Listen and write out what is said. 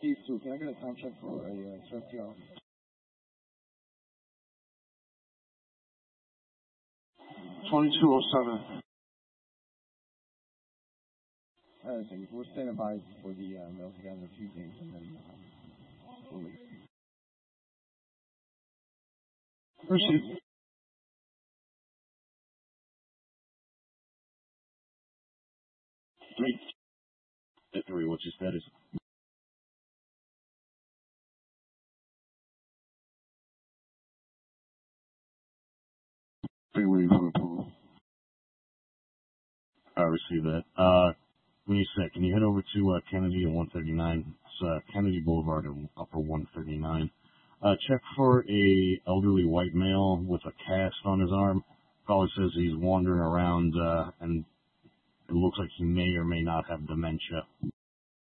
P2, can I get a time check for a Swift TR? 2207. Thank you. We're standing by for the mail to gather a few things and then we'll leave. Proceed. Three, what's your status? Three waiting for approval. I received that. When you say, can you head over to Kennedy and 139? It's Kennedy Boulevard and Upper 139. Check for a elderly white male with a cast on his arm. Caller says he's wandering around and it looks like he may or may not have dementia.